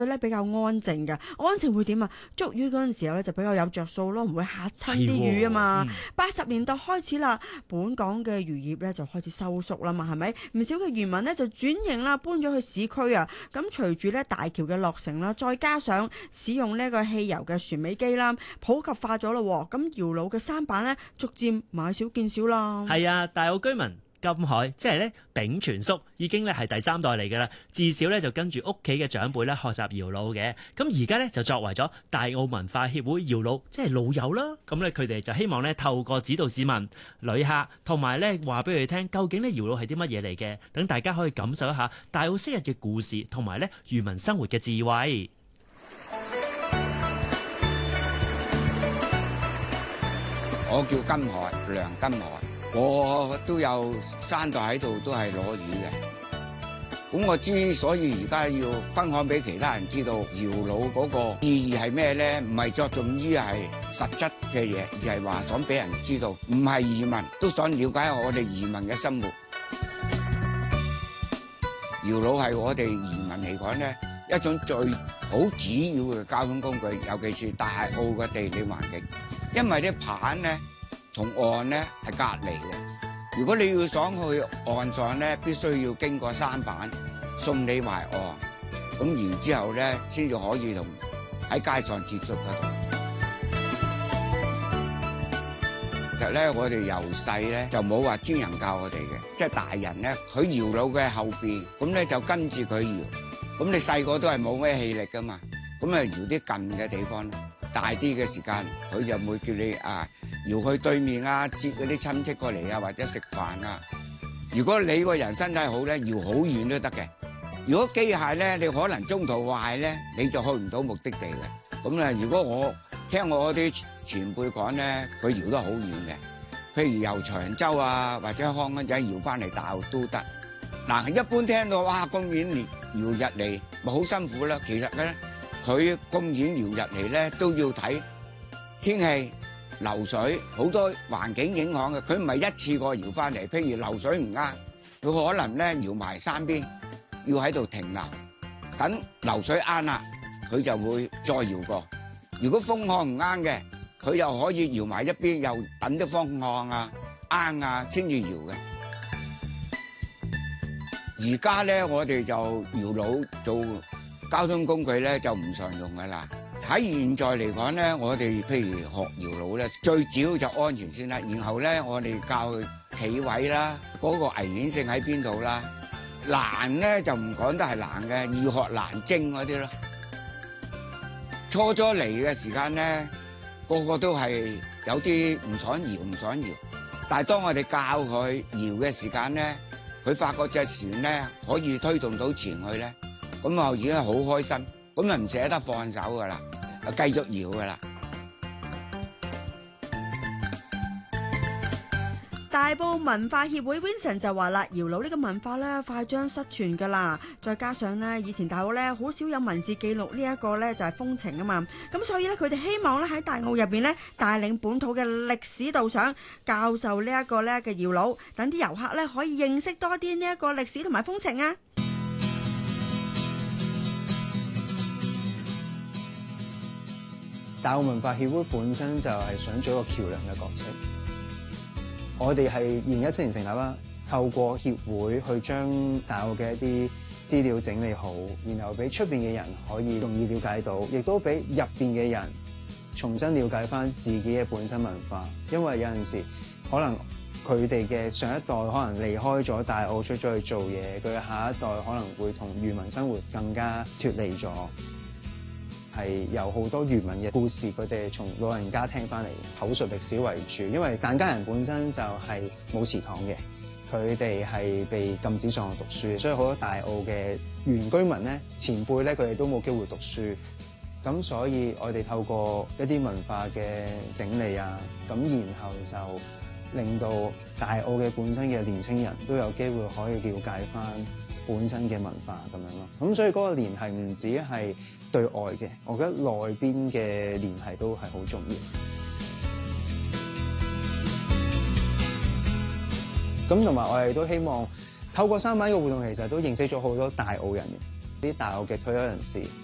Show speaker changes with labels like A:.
A: 咧比較安靜嘅，安靜會點啊？捉魚嗰陣時候咧就比較有着數咯，唔會嚇親啲魚啊嘛。80年代開始啦，本港嘅漁業咧就開始收縮啦嘛，係咪？唔少嘅漁民咧就轉型啦，搬咗去市區啊。咁隨住咧大橋嘅落成啦，再加上使用呢個汽油嘅船尾機啦，普及化咗咯。咁搖櫓嘅舢板咧逐漸買少見少啦。
B: 係啊，大澳居民金海即係咧炳全叔已經咧係第3代嚟㗎啦，至少咧就跟住屋企嘅長輩咧學習搖櫓嘅。咁而家咧就作為咗大澳文化協會搖櫓即係老友啦。咁咧佢哋就希望咧透過指導市民、旅客同埋咧話俾佢哋聽，究竟咧搖櫓係啲乜嘢嚟嘅，等大家可以感受一下大澳昔日嘅故事同埋咧漁民生活嘅智慧。
C: 我叫金海，梁金海。我都有3代喺度，都係攞魚嘅。咁我之所以而家要分享俾其他人知道搖櫓嗰個意義係咩咧？唔係着重於係實質嘅嘢，而係話想俾人知道，唔係移民都想了解下我哋移民嘅生活。搖櫓係我哋移民嚟講咧一種最好主要嘅交通工具，尤其是大澳嘅地理環境，因為啲棚咧同岸咧係隔離嘅。如果你要想去岸上咧，必須要經過舢板送你埋岸，咁然之後咧先至可以同喺街上接觸得到。其實咧，我哋由細咧就冇話專人教我哋嘅，即係大人咧佢搖櫓嘅後邊，咁咧就跟住佢搖。咁你細個都係冇咩氣力噶嘛，咁啊搖啲近嘅地方，大啲嘅時間，佢就會叫你搖去對面啊，接嗰啲親戚過嚟啊，或者食飯啊。如果你個人身體好咧，搖好遠都得嘅。如果機械咧，你可能中途壞咧，你就去唔到目的地嘅。咁咧，如果我聽我啲前輩講咧，佢搖得好遠嘅，譬如由長洲啊或者康安仔搖翻嚟大澳都得。嗱，一般聽到哇咁遠搖入嚟，咪好辛苦啦。其實咧，佢咁遠搖入嚟咧，都要睇天氣、流水好多環境影響嘅。佢唔係一次過搖翻嚟，譬如流水唔啱，佢可能咧搖埋山邊，要喺度停留，等流水啱啦，佢就會再搖過。如果風向唔啱嘅，佢又可以搖埋一邊，又等啲風向啱啊先至搖嘅。而家咧，我哋就搖櫓做交通工具咧，就唔常用噶啦。喺現在嚟講咧，我哋譬如學搖櫓咧，最主要就安全先啦。然後咧，我哋教佢企位啦，嗰個危險性喺邊度啦。難咧就唔講得係難嘅，易學難精嗰啲咯。初嚟嘅時間咧，個個都係有啲唔想搖。但係當我哋教佢搖嘅時間咧，佢發覺隻船咧可以推動到前去咧，咁啊已經係好開心，咁啊唔捨得放手噶啦，繼續搖噶啦。
A: 大埔文化協會 Vincent 就話啦，搖櫓呢個文化咧快將失傳噶啦，再加上咧以前大澳咧好少有文字記錄呢一個咧就係風情啊嘛，咁所以咧佢哋希望咧喺大澳入邊咧帶領本土嘅歷史導賞，教授呢一個咧嘅搖櫓，等啲遊客咧可以認識多啲呢一個歷史同埋風情啊。
D: 大澳文化協會本身就係想做一個橋梁嘅角色。我哋係2017年成立啦，透過協會去將大澳嘅一啲資料整理好，然後俾出邊嘅人可以容易了解到，亦都俾入邊嘅人重新了解翻自己嘅本身文化。因為有陣時可能佢哋嘅上一代可能離開咗大澳出咗去做嘢，佢嘅下一代可能會同漁民生活更加脫離咗。係有好多漁民嘅故事，佢哋從老人家聽翻嚟，口述歷史為主。因為疍家人本身就係冇祠堂嘅，佢哋係被禁止上學讀書，所以好多大澳嘅原居民咧、前輩咧，佢哋都冇機會讀書。咁所以我哋透過一啲文化嘅整理啊，咁然後就令到大澳嘅本身嘅年青人都有機會可以了解翻本身嘅文化咁樣咯。咁所以嗰個聯繫唔止係對外嘅，我覺得內邊嘅聯繫都係好重要。咁同埋我哋都希望透過舢板嘅活動，其實都認識咗好多大澳人，啲大澳嘅退休人士。